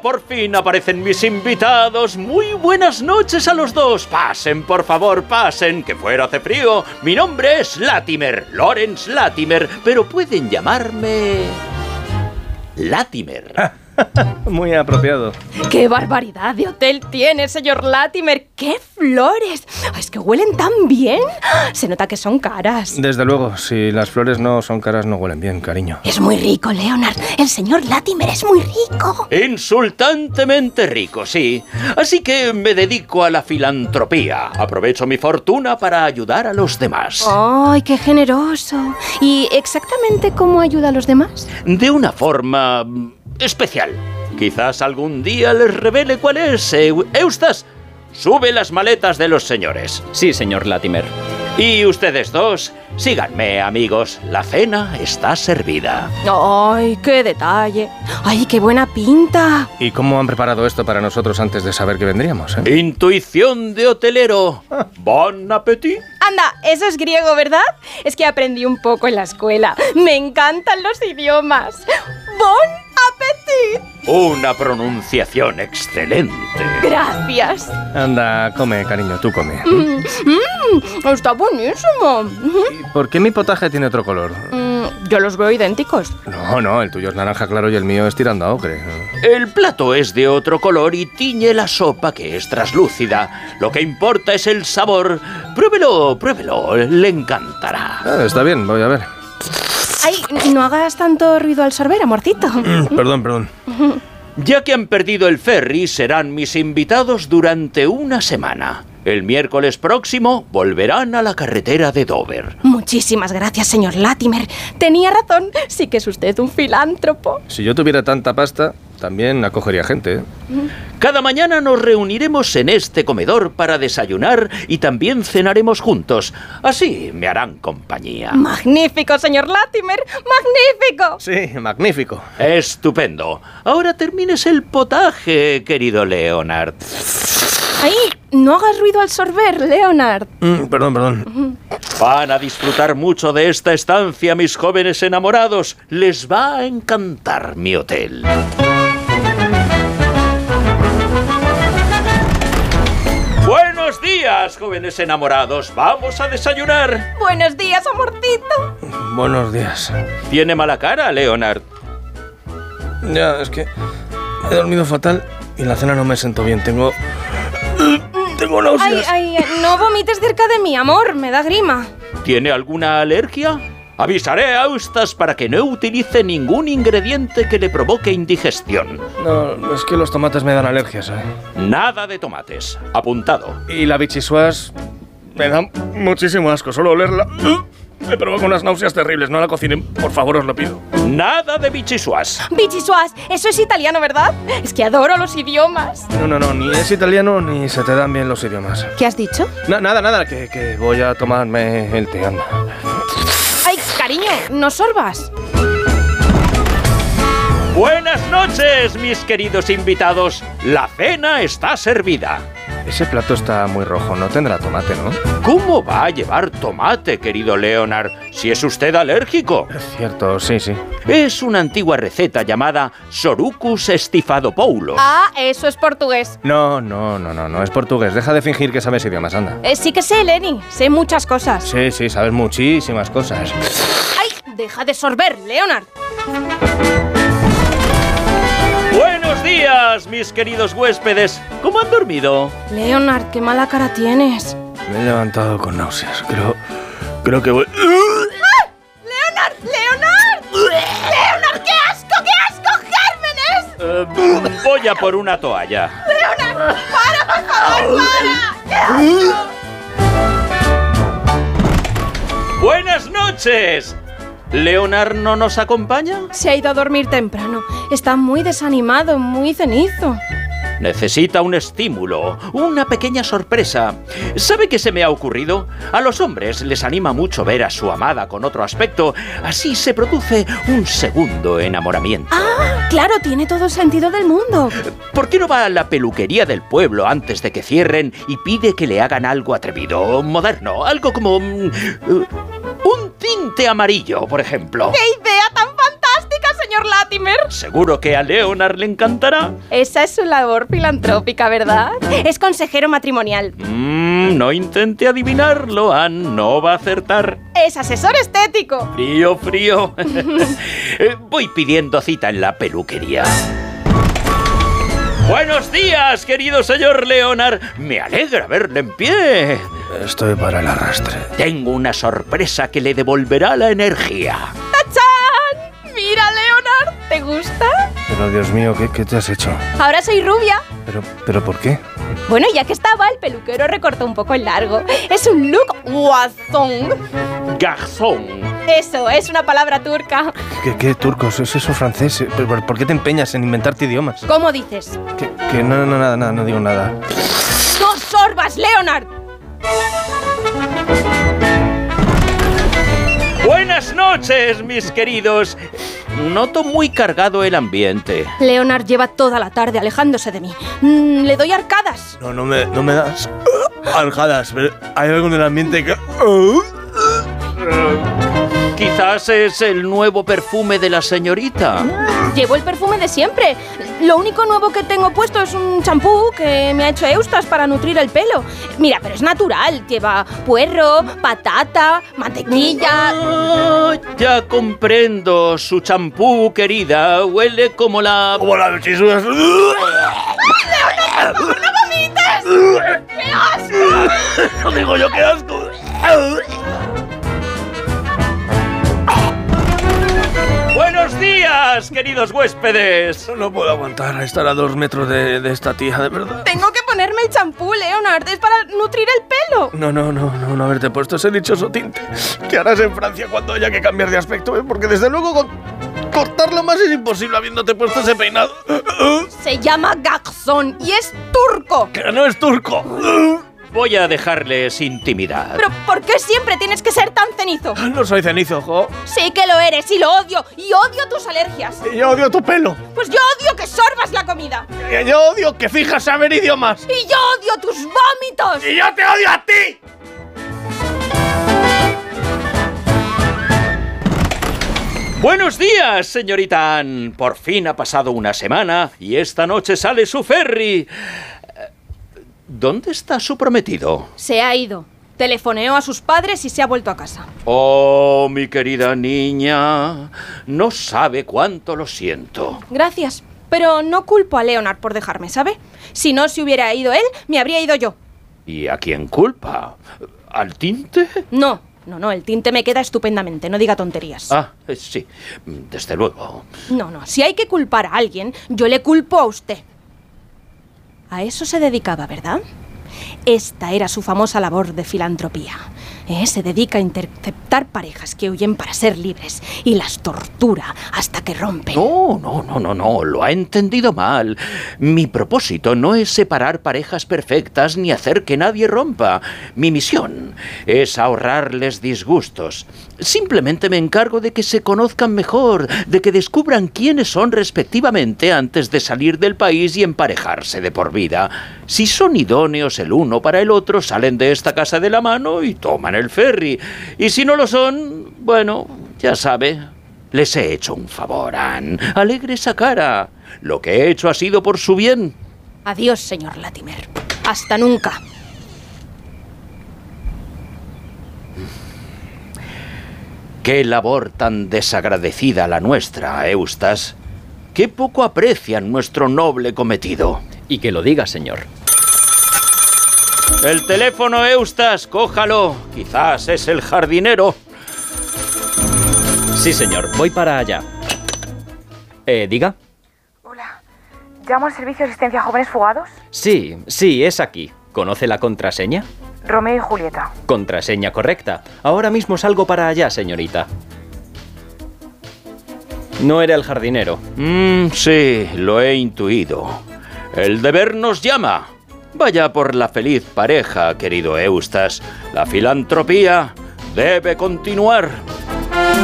por fin aparecen mis invitados. Muy buenas noches a los dos. Pasen, por favor, pasen, que fuera hace frío. Mi nombre es Latimer, Lawrence Latimer, pero pueden llamarme Latimer. Muy apropiado. ¡Qué barbaridad de hotel tiene, señor Latimer! ¡Qué flores! Es que huelen tan bien. Se nota que son caras. Desde luego, si las flores no son caras, no huelen bien, cariño. Es muy rico, Leonard. El señor Latimer es muy rico. Insultantemente rico, sí. Así que me dedico a la filantropía. Aprovecho mi fortuna para ayudar a los demás. ¡Ay, qué generoso! ¿Y exactamente cómo ayuda a los demás? De una forma especial. Quizás algún día les revele cuál es. Eustace, sube las maletas de los señores. Sí, señor Latimer. Y ustedes dos, síganme, amigos. La cena está servida. ¡Ay, qué detalle! ¡Ay, qué buena pinta! ¿Y cómo han preparado esto para nosotros antes de saber que vendríamos? Intuición de hotelero. Bon appétit. Anda, eso es griego, ¿verdad? Es que aprendí un poco en la escuela. Me encantan los idiomas. ¡Bon appétit! Una pronunciación excelente. Gracias. Anda, come, cariño, tú come. Está buenísimo. ¿Y por qué mi potaje tiene otro color? Yo los veo idénticos. No, el tuyo es naranja claro y el mío es tirando a ocre. El plato es de otro color y tiñe la sopa, que es traslúcida. Lo que importa es el sabor. Pruébelo, le encantará. Está bien, voy a ver. Ay, no hagas tanto ruido al sorber, amorcito. Perdón. Ya que han perdido el ferry, serán mis invitados durante una semana. El miércoles próximo volverán a la carretera de Dover. Muchísimas gracias, señor Latimer. Tenía razón, sí que es usted un filántropo. Si yo tuviera tanta pasta, también acogería gente, ¿eh? Cada mañana nos reuniremos en este comedor para desayunar y también cenaremos juntos. Así me harán compañía. Magnífico, señor Latimer, magnífico. Sí, magnífico. Estupendo. Ahora termines el potaje, querido Leonard. Ay, no hagas ruido al sorber, Leonard. Perdón. Van a disfrutar mucho de esta estancia, mis jóvenes enamorados. Les va a encantar mi hotel. Buenos días, jóvenes enamorados. Vamos a desayunar. Buenos días, amorcito. Buenos días. ¿Tiene mala cara, Leonard? Ya, es que he dormido fatal y la cena no me sentó bien. Tengo náuseas. Ay, no vomites cerca de mí, amor. Me da grima. ¿Tiene alguna alergia? Avisaré a Eustace para que no utilice ningún ingrediente que le provoque indigestión. No, es que los tomates me dan alergias, ¿eh? Nada de tomates. Apuntado. Y la bichisuas me da muchísimo asco. Solo olerla me provoca unas náuseas terribles. No la cocinen, por favor, os lo pido. Nada de bichisuas. Bichisuas, eso es italiano, ¿verdad? Es que adoro los idiomas. No, ni es italiano ni se te dan bien los idiomas. ¿Qué has dicho? Nada, que voy a tomarme el té, anda. Ay, cariño, no sorbas. Buenas noches, mis queridos invitados. La cena está servida. Ese plato está muy rojo, no tendrá tomate, ¿no? ¿Cómo va a llevar tomate, querido Leonard, si es usted alérgico? Es cierto, sí. Es una antigua receta llamada Sorucus Stiphodopoulos. Ah, eso es portugués. No, es portugués. Deja de fingir que sabes idiomas, anda. Sí que sé, Lenny. Sé muchas cosas. Sí, sabes muchísimas cosas. ¡Ay! Deja de sorber, Leonard. Buenos días, mis queridos huéspedes. ¿Cómo han dormido? Leonard, qué mala cara tienes. Me he levantado con náuseas. Creo que voy... ¡Leonard! ¡Leonard, qué asco, gérmenes! Voy a por una toalla. ¡Leonard, para, por favor, para! ¡Qué asco! ¡Buenas noches! ¿Leonard no nos acompaña? Se ha ido a dormir temprano. Está muy desanimado, muy cenizo. Necesita un estímulo, una pequeña sorpresa. ¿Sabe qué se me ha ocurrido? A los hombres les anima mucho ver a su amada con otro aspecto. Así se produce un segundo enamoramiento. Ah, claro, tiene todo el sentido del mundo. ¿Por qué no va a la peluquería del pueblo antes de que cierren y pide que le hagan algo atrevido, moderno? Algo como... un tinte amarillo, por ejemplo. ¡Qué idea tan fantástica, señor Latimer! Latimer? Seguro que a Leonard le encantará. Esa es su labor filantrópica, ¿verdad? Es consejero matrimonial. No intente adivinarlo, Anne, no va a acertar. Es asesor estético. Frío, frío. Voy pidiendo cita en la peluquería. Buenos días, querido señor Leonard. Me alegra verle en pie. Estoy para el arrastre. Tengo una sorpresa que le devolverá la energía. ¡Tachán! Mira, Leonard, ¿te gusta? Pero Dios mío, ¿qué te has hecho? Ahora soy rubia. ¿Pero por qué? Bueno, ya que estaba, el peluquero recortó un poco el largo. Es un look guasón. Garzón. Eso, es una palabra turca. ¿Qué turcos? ¿Es eso francés? ¿Por qué te empeñas en inventarte idiomas? ¿Cómo dices? Nada, no digo nada. ¡No sorbas, Leonard! Buenas noches, mis queridos. Noto muy cargado el ambiente. Leonard lleva toda la tarde alejándose de mí. Le doy arcadas. No me das arcadas, pero hay algo en el ambiente que... Quizás es el nuevo perfume de la señorita. Llevo el perfume de siempre. Lo único nuevo que tengo puesto es un champú que me ha hecho Eustace para nutrir el pelo. Mira, pero es natural. Lleva puerro, patata, mantequilla... Ya comprendo. Su champú, querida, huele como la... Como la chisuda. ¡No vomites! ¡Qué asco! No digo yo, qué asco. ¡Buenos días, queridos huéspedes! No puedo aguantar a estar a 2 metros de esta tía, de verdad. Tengo que ponerme el champú, Leonard. Es para nutrir el pelo. No haberte puesto ese dichoso tinte. ¿Qué harás en Francia cuando haya que cambiar de aspecto? Porque desde luego cortarlo más es imposible habiéndote puesto ese peinado. Se llama Garzón y es turco. ¡Que no es turco! Voy a dejarles intimidad. ¿Pero por qué siempre tienes que ser tan cenizo? No soy cenizo, jo. Sí que lo eres y lo odio. Y odio tus alergias. Y yo odio tu pelo. Pues yo odio que sorbas la comida. Y yo odio que fijas saber idiomas. Y yo odio tus vómitos. ¡Y yo te odio a ti! Buenos días, señorita Anne. Por fin ha pasado una semana y esta noche sale su ferry. ¿Dónde está su prometido? Se ha ido. Telefoneó a sus padres y se ha vuelto a casa. Oh, mi querida niña. No sabe cuánto lo siento. Gracias. Pero no culpo a Leonard por dejarme, ¿sabe? Si no se hubiera ido él, me habría ido yo. ¿Y a quién culpa? ¿Al tinte? No, el tinte me queda estupendamente, no diga tonterías. Ah, sí, desde luego. No, si hay que culpar a alguien, yo le culpo a usted. A eso se dedicaba, ¿verdad? Esta era su famosa labor de filantropía. Se dedica a interceptar parejas que huyen para ser libres y las tortura hasta que rompen. No, lo ha entendido mal. Mi propósito no es separar parejas perfectas ni hacer que nadie rompa. Mi misión es ahorrarles disgustos. Simplemente me encargo de que se conozcan mejor, de que descubran quiénes son respectivamente antes de salir del país y emparejarse de por vida. Si son idóneos el uno para el otro, salen de esta casa de la mano y toman el ferry. Y si no lo son, bueno, ya sabe, les he hecho un favor, Anne. Alegre esa cara. Lo que he hecho ha sido por su bien. Adiós, señor Latimer. Hasta nunca. Qué labor tan desagradecida la nuestra, Eustace. Qué poco aprecian nuestro noble cometido. Y que lo diga, señor. El teléfono, Eustace, cójalo. Quizás es el jardinero. Sí, señor, voy para allá. ¿Diga? Hola, ¿llamo al servicio de asistencia a jóvenes fugados? Sí, es aquí. ¿Conoce la contraseña? Romeo y Julieta. Contraseña correcta. Ahora mismo salgo para allá, señorita. No era el jardinero. Sí, lo he intuido. El deber nos llama. Vaya por la feliz pareja, querido Eustace. La filantropía debe continuar.